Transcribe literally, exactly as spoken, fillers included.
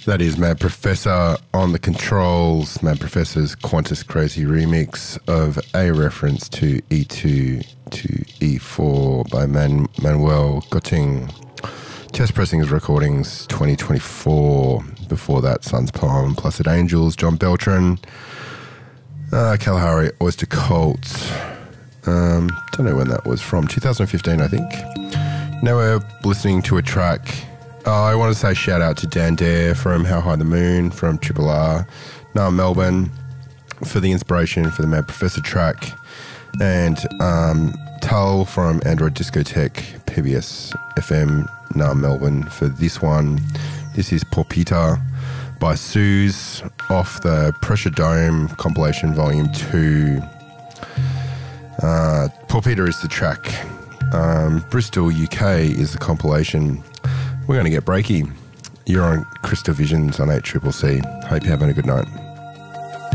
That is Mad Professor on the controls. Mad Professor's Qantas Crazy remix of a reference to E two to E four by Man- Manuel Gotting. Test Pressings Recordings twenty twenty-four. Before that, Sun's Poem, Placid Angels, John Beltran, uh, Kalahari Oyster Cult. Um, don't know when that was from. two thousand fifteen, I think. Now we're listening to a track. Oh, I want to say shout out to Dan Dare from How High the Moon, from Triple R, now Melbourne, for the inspiration for the Mad Professor track, and um, Tull from Android Discotheque, P B S F M, now Melbourne, for this one. This is Porpita by Suze off the Pressure Dome compilation volume two. Uh, Porpita is the track. Um, Bristol, U K is the compilation. We're going to get breaky. You're on Crystal Visions on eight C C C. Hope you're having a good night.